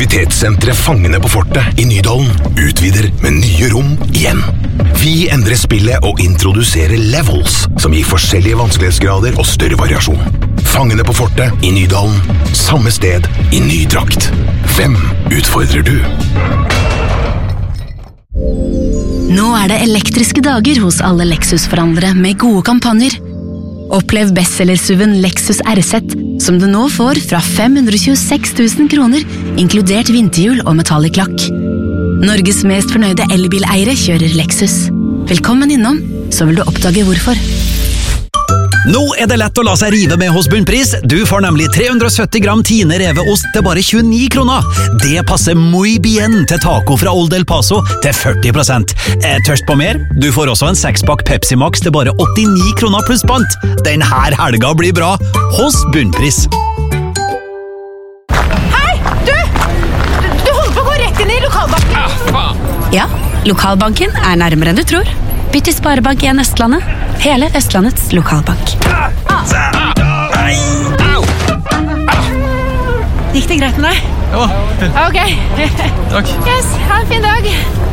Aktivitetssenteret Fangene på Fortet i Nydalen utvider med nye rom igjen. Vi endrer spillet og introduserer levels, som gir forskjellige vanskelighetsgrader og større variasjon. Fangene på Fortet i Nydalen. Samme sted i ny drakt. Hvem utfordrer du? Nå det elektriske dager hos alle Lexus-forhandlere med gode kampanjer. Opplev bestsellersuven Lexus RZ, som du nå får fra 526 000 kroner, inkludert vinterhjul og metallic lakk. Norges mest fornøyde elbileiere kjører Lexus. Velkommen innom, så vil du oppdage hvorfor. Nå det lett å la seg rive med hos Bunnpris. Du får nemlig 370 gram Tine reveost til bare 29 kroner. Det passer muy bien til taco fra Old El Paso til 40%. Tørst på mer? Du får også en 6-pakk Pepsi Max til bare 89 kroner pluss pant. Den her helga blir bra hos Bunnpris. Hei, du holder på å gå rett inn i lokalbanken. Ja, lokalbanken nærmere enn du tror. Bytt til Sparebank1 Østlandet. Hele Østlandets lokalbank. Gikk det greit med deg? Ja, fint. Ok. Takk. Yes, ha en fin dag.